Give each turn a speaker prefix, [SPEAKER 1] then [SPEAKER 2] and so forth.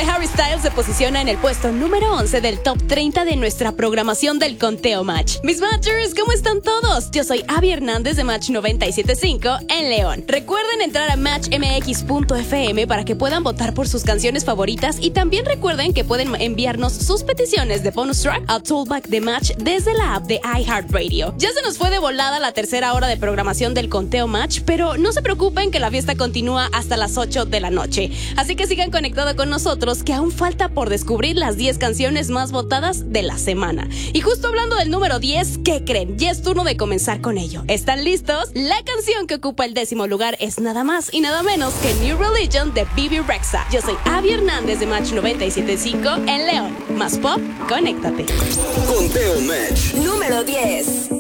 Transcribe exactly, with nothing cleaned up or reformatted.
[SPEAKER 1] de Harry Styles se posiciona en el puesto número once del top treinta de nuestra programación del Conteo Match. Mis Matchers, ¿cómo están todos? Yo soy Abby Hernández de Match noventa y siete punto cinco en León. Recuerden entrar a match m x punto f m para que puedan votar por sus canciones favoritas y también recuerden que pueden enviarnos sus peticiones de bonus track al Toolback de Match desde la app de iHeartRadio. Ya se nos fue de volada la tercera hora de programación del Conteo Match, pero no se preocupen que la fiesta continúa hasta las ocho de la noche. Así que sigan conectados con nosotros, que aún falta por descubrir las diez canciones más votadas de la semana. Y justo hablando del número diez, ¿qué creen? Ya es turno de comenzar con ello. ¿Están listos? La canción que ocupa el décimo lugar es nada más y nada menos que New Religion de Bebe Rexha. Yo soy Abby Hernández de Match noventa y siete punto cinco en León. Más pop, conéctate.
[SPEAKER 2] Conteo Match
[SPEAKER 3] número diez.